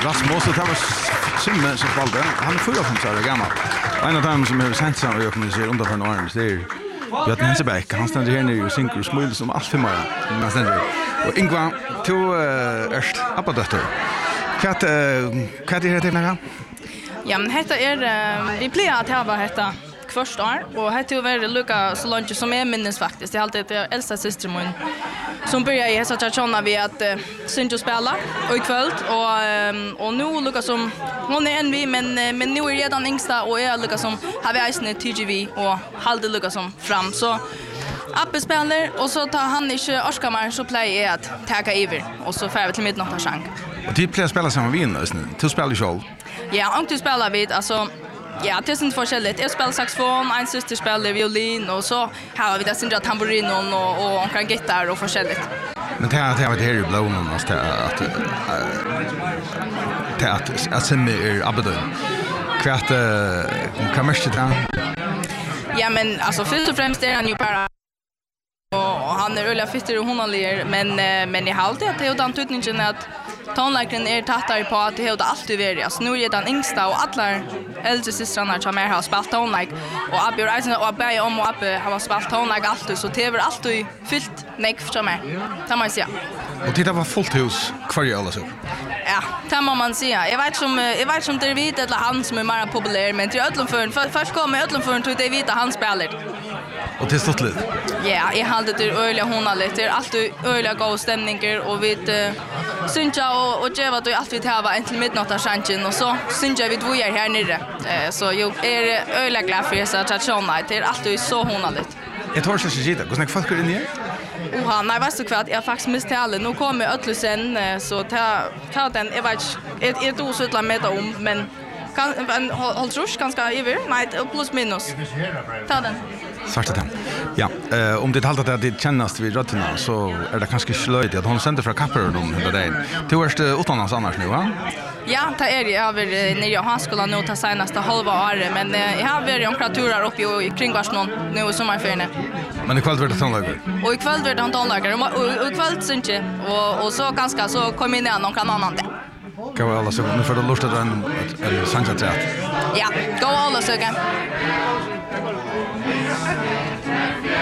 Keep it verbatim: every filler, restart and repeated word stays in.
Rasmus, det var Simme som spalde. Han är fyrtiofem år gammal. Och en av dem som har sänt sig och jag kommer att se under för några år, det är Björn Hensebäck. Han ständer här nere och synker och smuler som allt för mig. Han ständer. Och Ingvar, du är erst appadötter. Vad är det här till några? Ja, men detta är, vi plejer att ha detta först år, och detta är väldigt lycka så långt som jag minns faktiskt. Det är alltid det äldsta syster min som börjar i hessa traditionen vid att uh, synja och spela och ikväll och um, och nu Lucas som hon är en vi men men nu är redan yngsta och är Lucas som har vi isen T G V och halde Lucas som fram så Appe spelar och så tar han inte Oskarshamn så play är att ta över och så får vi till midnatt och chans. Och de plejer spela samma vin nu. Du spelar ju själv. Ja, och du spelar vid alltså ja, det är inte forskjelligt. Jag spelar saxofon, en syster spelar violin och så har vi det syndra tamburin och och omkring gitarr och forskjelligt. Men det här det här är ju blånen måste att att att att sen är abedön. Kvart kan man inte. Ja, men alltså först och främst är han ju bara och han är öliga fitter och hon har men men i halt att det är utan tutningen att tonläkaren är tattare på att det har alltid varit. Alltså, nu är den yngsta och alla äldre systrarna som är har spelat tonläk. Och Abbe och Reisen och Abbe om och Abbe har spelat tonläk alltid. Så det är alltid fyllt nekv som är. Det man säga. Och titta på fullt hus kvar i alla så. Ja, det må man säga. Jag vet som jag vet som det är vit eller han som är mer populär. Men till Ödlundfören, först kommer Ödlundfören till det vita han spelar. Och det är stått lite? Ja, jag hade det öliga honaligt. Det är alltid öliga goda stämningar och vi uh, synja och, och geva då alltid ha en till midnattachansen och så synja vi dvojar här nere. Uh, så jag är öliga glad för dessa traditioner. Det är alltid så honaligt. Jag tror att jag ska gita. Hur snäck folk är inne? Oha, nej, vet du kvart, jag faktiskt miste alla. Nu kommer Ötlusen, så ta, ta den, jag vet inte, ett osutla med om, men kan, en hålltrus ganska över, nej, plus minus. Ta den. Svarta den. Ja, eh, om det haltar att det kännas vid rötterna så är det kanske slöjt att hon sänder från kapper och de hela dagen. Du är det utomlands annars nu, va? Ja, det är det. Jag har varit nere i Johanskolan nu ta senaste halva året, men eh, jag har varit omkring turer uppe i kringvarsnån nu i sommarferien. Men ikväll blir det tonläggare? Och ikväll blir det tonläggare, och, och, och ikväll syns inte. Och, och så ganska så kom in igen någon annan där. Gå alla så nu får du lust att en en sanjaträtt. Ja, gå alla så kan.